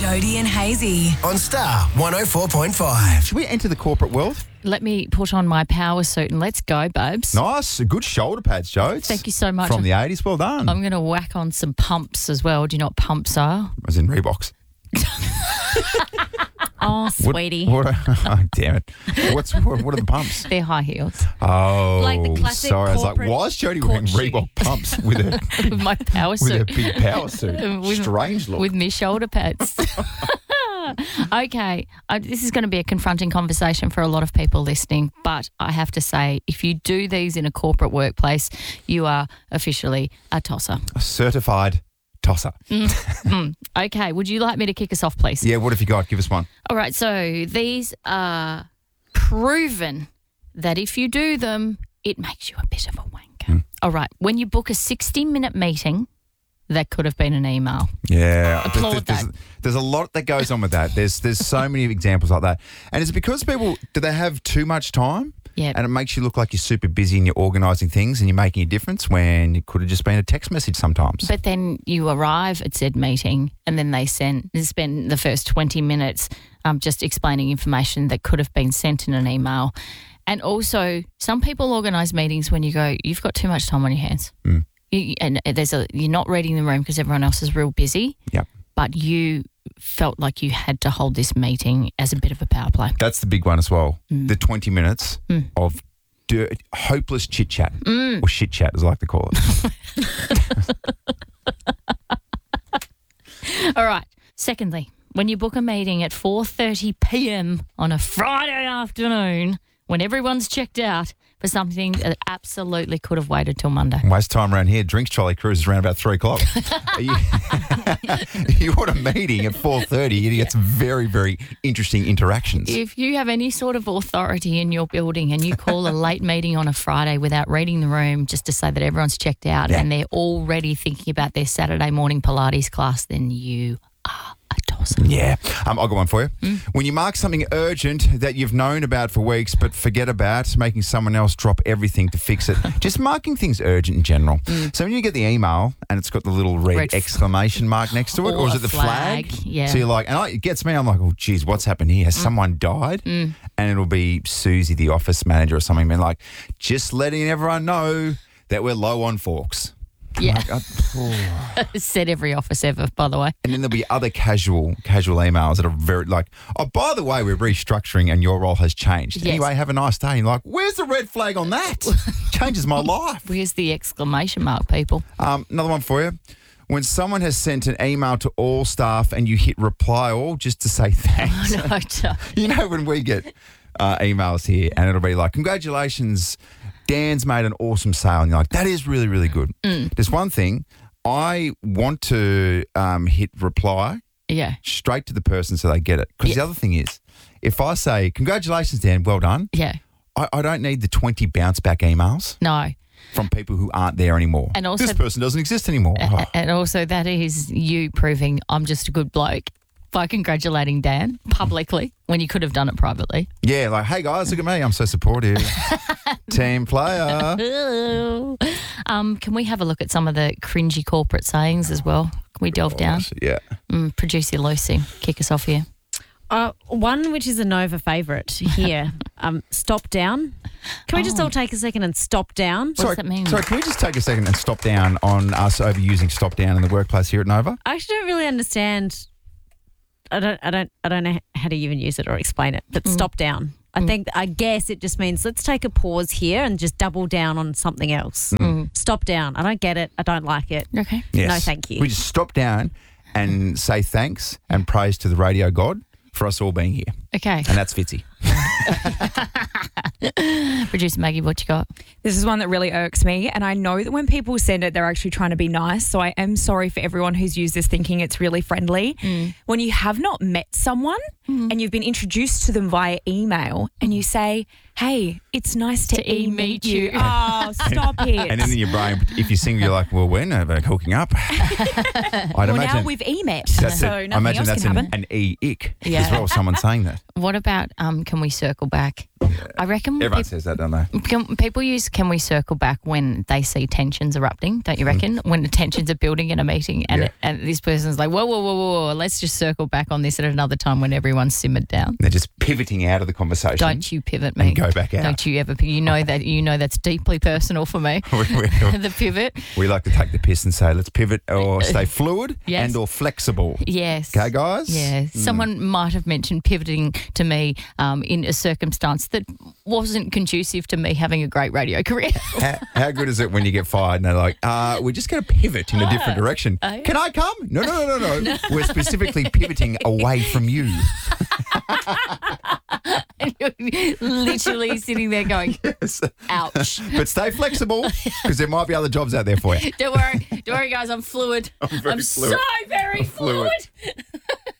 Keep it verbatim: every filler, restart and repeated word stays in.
Jody and Hazy on Star one oh four point five. Should we enter the corporate world? Let me put on my power suit and let's go, babes. Nice. Good shoulder pads, Joe. Thank you so much. From the eighties. Well done. I'm going to whack on some pumps as well. Do you know what pumps are? As in Reeboks. Oh, sweetie. What, what are, oh, damn it. What's what, what are the pumps? They're high heels. Oh, Like the classic sorry. I was like, corporate why is Jody wearing court Reebok pumps with a With my power with a suit. big power suit? With- Strange look. With me shoulder pads. Okay, uh, this is going to be a confronting conversation for a lot of people listening, but I have to say, if you do these in a corporate workplace, you are officially a tosser. A certified tosser. Mm. Okay, would you like me to kick us off, please? Yeah, what have you got? Give us one. All right, so these are proven that if you do them, it makes you a bit of a wanker. All right, when you book a sixty-minute meeting, that could have been an email. Yeah. Applaud there's, that. There's a lot that goes on with that. There's there's so many examples like that. And is it because people, do they have too much time? Yeah. And it makes you look like you're super busy and you're organising things and you're making a difference when it could have just been a text message sometimes. But then you arrive at said meeting and then they send they spend the first twenty minutes um, just explaining information that could have been sent in an email. And also, some people organise meetings when you go, you've got too much time on your hands. Mm. You, and there's a you're not reading the room because everyone else is real busy. Yep. But you felt like you had to hold this meeting as a bit of a power play. That's the big one as well. Mm. The twenty minutes Mm. of dirt, hopeless chit chat Mm. or shit chat, as I like to call it. All right. Secondly, when you book a meeting at four thirty p.m. on a Friday afternoon when everyone's checked out for something that absolutely could have waited till Monday. Waste time around here. Drinks trolley cruises around about three o'clock. you, you want a meeting at four thirty, you get some very, very interesting interactions. If you have any sort of authority in your building and you call a late meeting on a Friday without reading the room just to say that everyone's checked out Yeah. and they're already thinking about their Saturday morning Pilates class, then you are a tosser. Yeah. Um, I'll got one for you. Mm. When you mark something urgent that you've known about for weeks but forget about, making someone else drop everything to fix it. Just marking things urgent in general. Mm. So when you get the email and it's got the little red, Red f- exclamation mark next to it, or, Or is a it the flag, flag? yeah. So you're like, and I, it gets me, I'm like, oh, geez, what's happened here? Has someone died? Mm. And it'll be Susie, the office manager or something, being like, just letting everyone know that we're low on forks. Yeah. Like, I- oh. Said every office ever, by the way. And then there'll be other casual casual emails that are very like, oh, by the way, we're restructuring and your role has changed. Yes. Anyway, have a nice day. And you're like, where's the red flag on that? Changes my life. Where's the exclamation mark, people? Um, another one for you. When someone has sent an email to all staff and you hit reply all just to say thanks. No, don't. You know when we get uh, emails here and it'll be like, congratulations, Dan's made an awesome sale. And you're like, that is really, really good. Mm. There's one thing. I want to um, hit reply Yeah. straight to the person so they get it. Because Yeah. the other thing is, if I say, congratulations, Dan, well done, Yeah. I, I don't need the twenty bounce back emails No. from people who aren't there anymore. And also- this person doesn't exist anymore. Oh. And also that is you proving I'm just a good bloke by congratulating Dan publicly when you could have done it privately. Yeah, like, hey guys, look at me. I'm so supportive. Team player. Ooh. Um, can we have a look at some of the cringy corporate sayings as well? Can we delve down? Yeah. Mm, Producer Lucy, kick us off here. Uh, one which is a Nova favourite here. um, stop down. Can we just Oh. all take a second and stop down? What sorry, does that mean? Sorry, can we just take a second and stop down on us overusing stop down in the workplace here at Nova? I actually don't really understand. I don't. I don't. I don't know how to even use it or explain it. But Mm. stop down. I think. I guess it just means let's take a pause here and just double down on something else. Mm. Stop down. I don't get it. I don't like it. Okay. Yes. No, thank you. We just stop down and say thanks and praise to the radio god for us all being here. Okay. And that's Fitzy. Producer Maggie, what you got? This is one that really irks me, and I know that when people send it, they're actually trying to be nice, so I am sorry for everyone who's used this thinking it's really friendly. Mm. When you have not met someone and you've been introduced to them via email and you say, hey, it's nice to, To e-meet you. Oh, stop it. And then in your brain, if you sing, you're like, well, we're never hooking up. I'd well, imagine now we've e-met, that's so it. nothing I imagine else that's can an, happen. an e-ick Yeah. as well, someone saying that. What about um? Can we circle back? I reckon Everyone peop- says that, don't they? can, people use "can we circle back" when they see tensions erupting, don't you reckon? When the tensions are building in a meeting and, Yeah. and this person's like, whoa, whoa, whoa, whoa, whoa, let's just circle back on this at another time when everyone's simmered down. They're just pivoting out of the conversation. Don't you pivot me. And go back out. Don't you ever, you know that, you know that's deeply personal for me. we, we, The pivot. we like to take the piss and say, let's pivot or stay fluid Yes. and or flexible. Yes. Okay, guys? Yeah. Someone might have mentioned pivoting to me um, in a circumstance that wasn't conducive to me having a great radio career. How, how good is it when you get fired and they're like, uh, we're just going to pivot in a different direction. Oh, yeah. Can I come? No, no, no, no, no. We're specifically pivoting away from you. And you're literally sitting there going, ouch. But stay flexible because there might be other jobs out there for you. Don't worry. Don't worry, guys. I'm fluid. I'm very fluid. so very fluid. fluid.